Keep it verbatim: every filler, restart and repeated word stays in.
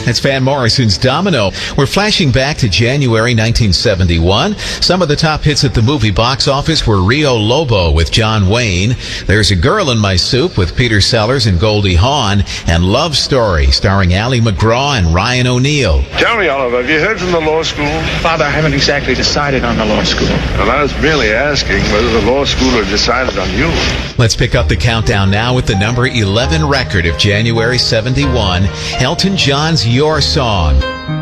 It's Van Morrison's Domino. We're flashing back to January nineteen seventy-one. Some of the top hits at the movie box office were Rio Lobo with John Wayne, There's a Girl in My Soup with Peter Sellers and Goldie Hawn, and Love Story starring Ally McGraw and Ryan O'Neal. Tell me, Oliver, have you heard from the law school? Father, I haven't exactly decided on the law school. Well, I was merely asking whether the law school had decided on you. Let's pick up the countdown now with the number eleven record of January seventy-one, Elton John's Your Song.